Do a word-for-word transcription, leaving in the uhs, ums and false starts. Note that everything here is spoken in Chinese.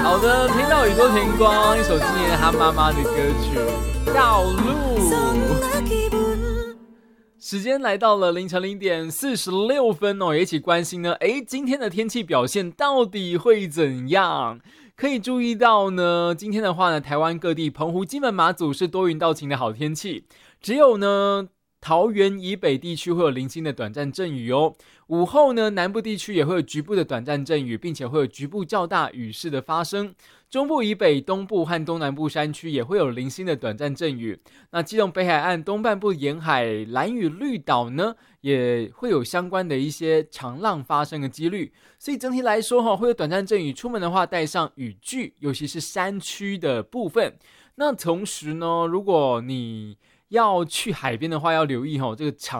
好的，听到宇多田光一首纪念他妈妈的歌曲《道路》。时间来到了凌晨零点四十六分哦，也一起关心呢，诶，今天的天气表现到底会怎样？可以注意到呢，今天的话呢，台湾各地澎湖、金门、马祖是多云到晴的好天气，只有呢桃园以北地区会有零星的短暂阵雨哦。午后呢，南部地区也会有局部的短暂阵雨，并且会有局部较大雨势的发生。中部以北、东部和东南部山区也会有零星的短暂阵雨。那基隆北海岸东半部沿海、兰屿、绿岛呢，也会有相关的一些长浪发生的几率。所以整体来说会有短暂阵雨，出门的话带上雨具，尤其是山区的部分。那同时呢，如果你要去海边的话，要留意这个长